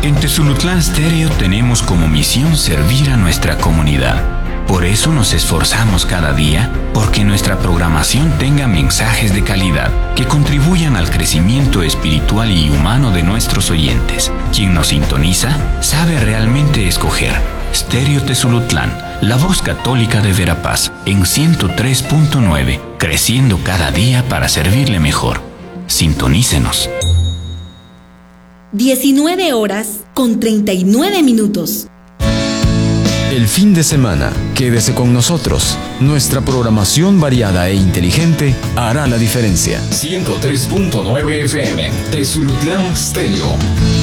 En Tezulutlán Stereo tenemos como misión servir a nuestra comunidad. Por eso nos esforzamos cada día porque nuestra programación tenga mensajes de calidad que contribuyan al crecimiento espiritual y humano de nuestros oyentes. Quien nos sintoniza sabe realmente escoger. Stereo Tezulutlán, la voz católica de Verapaz, en 103.9, creciendo cada día para servirle mejor. Sintonícenos. 19:39. El fin de semana, quédese con nosotros. Nuestra programación variada e inteligente hará la diferencia. 103.9 FM, Tezulutlán Stereo.